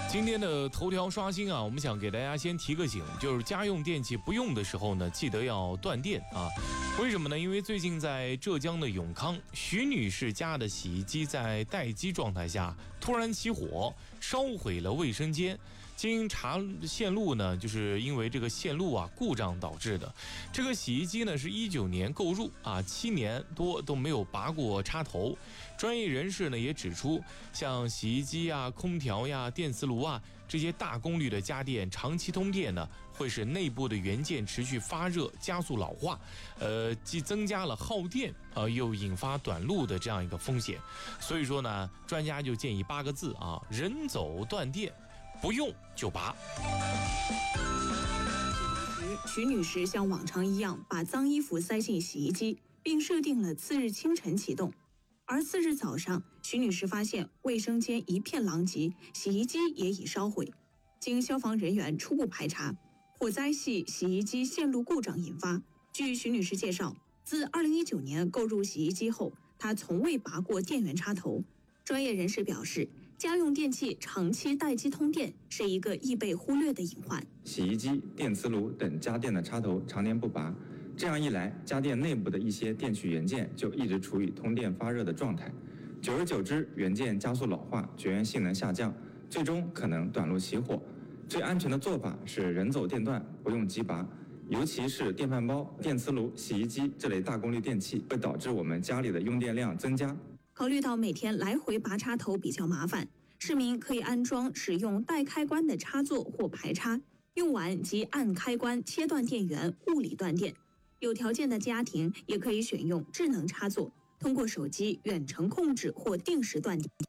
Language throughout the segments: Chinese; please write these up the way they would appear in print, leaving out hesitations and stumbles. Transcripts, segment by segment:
今天的头条刷新啊，我们想给大家先提个醒，就是家用电器不用的时候呢，记得要断电啊。为什么呢？因为最近在浙江的永康，徐女士家的洗衣机在待机状态下突然起火，烧毁了卫生间。经查线路呢，就是因为这个线路啊故障导致的。这个洗衣机呢是19年购入啊，7年多都没有拔过插头。专业人士呢也指出，像洗衣机啊、空调呀、电磁炉啊这些大功率的家电，长期通电呢，会使内部的元件持续发热，加速老化，既增加了耗电，又引发短路的这样一个风险。所以说呢，专家就建议8个字啊：人走断电。不用就拔。 徐女士像往常一样把脏衣服塞进洗衣机，并设定了次日清晨启动。而次日早上，徐女士发现卫生间一片狼藉，洗衣机也已烧毁。经消防人员初步排查，火灾系洗衣机线路故障引发。据徐女士介绍，自2019年购入洗衣机后，她从未拔过电源插头。专业人士表示，家用电器长期待机通电是一个易被忽略的隐患。 洗衣机、电磁炉等家电的插头常年不拔，这样一来，家电内部的一些电驱元件就一直处于通电发热的状态，久而久之，元件加速老化，绝缘性能下降，最终可能短路起火。最安全的做法是人走电断，不用机拔。尤其是电饭煲、电磁炉、洗衣机这类大功率电器，会导致我们家里的用电量增加。 考虑到每天来回拔插头比较麻烦，市民可以安装使用带开关的插座或排插，用完即按开关切断电源，物理断电。有条件的家庭也可以选用智能插座，通过手机远程控制或定时断电。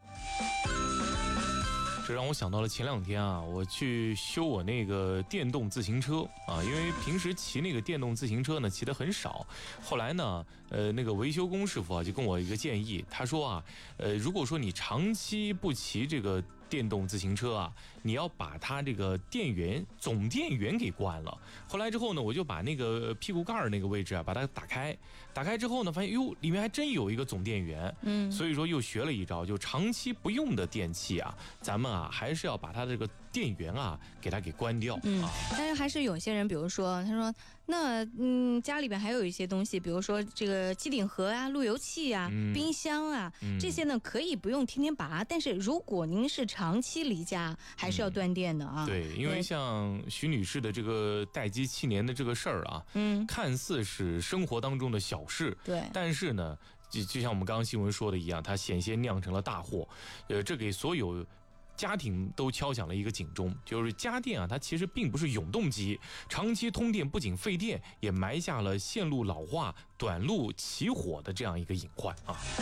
这让我想到了前2天啊，我去修我那个电动自行车啊，因为平时骑那个电动自行车呢骑得很少。后来呢，那个维修工师傅啊就跟我一个建议，他说啊，如果说你长期不骑这个电动自行车啊，你要把它这个总电源给关了。后来之后呢，我就把那个屁股盖那个位置啊，把它打开之后呢，发现哟，里面还真有一个总电源。所以说又学了一招，就长期不用的电器啊，咱们啊还是要把它这个电源啊给它给关掉。 但是还是有些人，比如说他说那家里边还有一些东西，比如说这个机顶盒啊、路由器啊、冰箱啊，这些呢可以不用天天拔，但是如果您是长期离家，还是要断电的啊。 对，因为像徐女士的这个待机7年的这个事儿啊，看似是生活当中的小事， 对， 但是呢，就像我们刚刚新闻说的一样，它险些酿成了大祸。这给所有家庭都敲响了一个警钟，就是家电啊，它其实并不是永动机，长期通电不仅费电，也埋下了线路老化、短路起火的这样一个隐患啊。